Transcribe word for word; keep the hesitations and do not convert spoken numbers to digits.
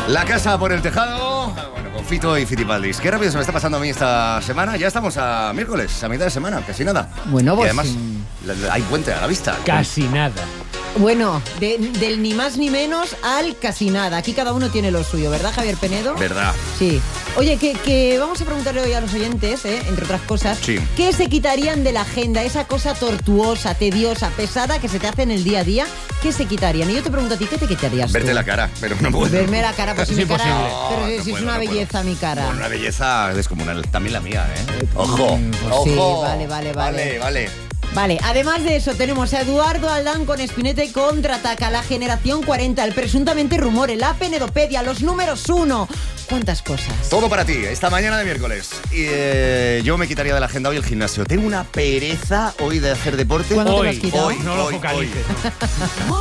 La casa por el tejado, bueno, con Fito y Fitipaldis. Qué rápido se me está pasando a mí esta semana. Ya estamos a miércoles, a mitad de semana, casi nada. Bueno, pues... Y además, la- hay puente a la vista. Casi nada. Bueno, de- del ni más ni menos al casi nada. Aquí cada uno tiene lo suyo, ¿verdad, Javier Penedo? ¿Verdad? Sí. Oye, que, que vamos a preguntarle hoy a los oyentes, ¿eh? Entre otras cosas, Sí. ¿qué se quitarían de la agenda? Esa cosa tortuosa, tediosa, pesada que se te hace en el día a día, ¿qué se quitarían? Y yo te pregunto a ti, ¿qué te quitarías Verte tú? la cara, pero no puedo. Verme la cara, pues si Es mi cara... imposible. Pero No, si no es puedo, una no puedo. belleza mi cara. Bueno, una belleza descomunal. También la mía, ¿eh? Ojo, pues ojo. sí, vale, vale, vale. Vale, vale. Vale, además de eso tenemos a Eduardo Aldán con Spinetta contraataca, la generación cuarenta, el presuntamente rumores, la penedopedia, los números uno. ¿Cuántas cosas? Todo para ti, esta mañana de miércoles. Y eh, yo me quitaría de la agenda hoy el gimnasio. Tengo una pereza hoy de hacer deporte. ¿Cuándo te lo Hoy, has quitado? hoy, no lo hoy, focalices. hoy. ¿no?